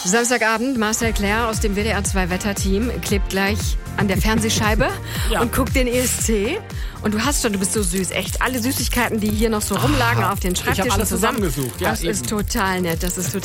Samstagabend, Marcel Claire aus dem WDR 2 Wetterteam klebt gleich an der Fernsehscheibe und guckt den ESC. Und du bist so süß, echt. Alle Süßigkeiten, die hier noch so rumlagen auf den Schreibtischen. Ich habe alles zusammengesucht. Das ist total nett,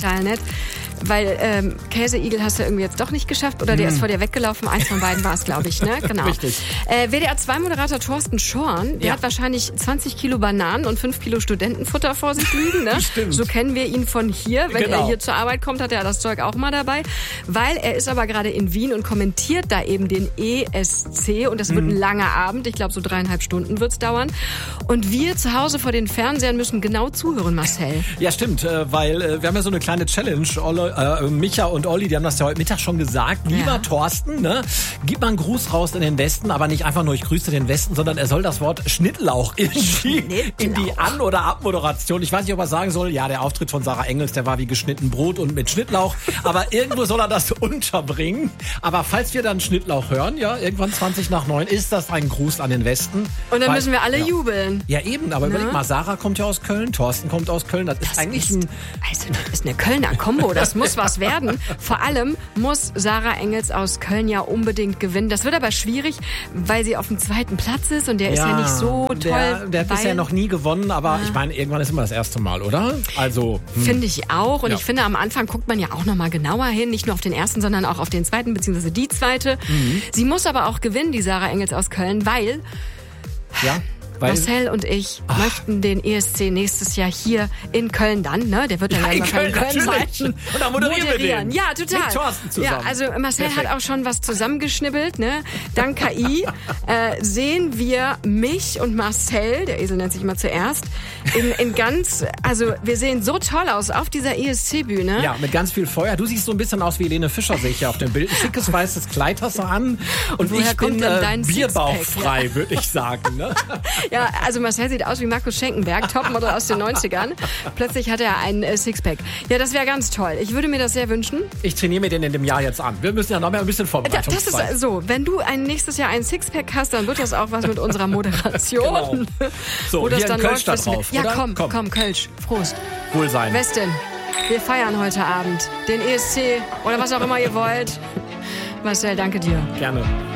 Weil Käseigel hast du irgendwie jetzt doch nicht geschafft oder der ist vor dir weggelaufen. Eins von beiden war es, glaube ich, ne? Genau. Richtig. WDR 2 Moderator Thorsten Schorn, der hat wahrscheinlich 20 Kilo Bananen und 5 Kilo Studentenfutter vor sich liegen, ne? Stimmt. So kennen wir ihn von hier. Wenn er hier zur Arbeit kommt, hat er das Zeug auch mal dabei. Weil er ist aber gerade in Wien und kommentiert da eben den ESC und das wird ein langer Abend. Ich glaube, so 3,5 Stunden wird's dauern. Und wir zu Hause vor den Fernsehern müssen genau zuhören, Marcel. Ja, stimmt, weil wir haben ja so eine kleine Challenge. Micha und Olli, die haben das ja heute Mittag schon gesagt. Lieber Thorsten, ne, gib mal einen Gruß raus in den Westen, aber nicht einfach nur ich grüße den Westen, sondern er soll das Wort Schnittlauch in die An- oder Abmoderation. Ich weiß nicht, ob er sagen soll, ja, der Auftritt von Sarah Engels, der war wie geschnitten Brot und mit Schnittlauch. Aber irgendwo soll er das unterbringen. Aber falls wir dann Schnittlauch hören, ja, irgendwann 20:09, ist das ein Gruß an den Westen. Und dann müssen wir alle jubeln. Ja, eben, aber überleg mal, Sarah kommt ja aus Köln, Thorsten kommt aus Köln. Das ist eigentlich das ist eine Kölner Kombo, das muss was werden. Vor allem muss Sarah Engels aus Köln ja unbedingt gewinnen. Das wird aber schwierig, weil sie auf dem 2. Platz ist und der ist ja nicht so toll. Der hat bisher noch nie gewonnen, aber ich meine, irgendwann ist immer das erste Mal, oder? Also finde ich auch. Und ich finde, am Anfang guckt man ja auch noch mal genauer hin. Nicht nur auf den ersten, sondern auch auf den zweiten, beziehungsweise die zweite. Sie muss aber auch gewinnen, die Sarah Engels aus Köln, weil Marcel und ich möchten den ESC nächstes Jahr hier in Köln dann, ne? Der wird dann in Köln sein. Und dann moderieren wir den. Ja, total. Mit Thorsten zusammen. Ja, also Marcel hat auch schon was zusammengeschnibbelt, ne? Dank KI sehen wir mich und Marcel, der Esel nennt sich immer zuerst, wir sehen so toll aus auf dieser ESC-Bühne. Ja, mit ganz viel Feuer. Du siehst so ein bisschen aus wie Helene Fischer, sehe ich ja auf dem Bild. Ein schickes weißes Kleid hast du an. Und woher ich kommt bin denn dein bierbauchfrei, würde ich sagen, ne? Ja, also Marcel sieht aus wie Markus Schenkenberg, Topmodel aus den 90ern. Plötzlich hat er einen Sixpack. Ja, das wäre ganz toll. Ich würde mir das sehr wünschen. Ich trainiere mir den in dem Jahr jetzt an. Wir müssen ja noch mal ein bisschen Vorbereitungszeit. Das ist so, wenn du nächstes Jahr ein Sixpack hast, dann wird das auch was mit unserer Moderation. Genau. So, wo das hier dann Kölsch da läuft, drauf, ja, oder? komm, Kölsch. Prost. Wohlsein. Westin, wir feiern heute Abend den ESC oder was auch immer ihr wollt. Marcel, danke dir. Gerne.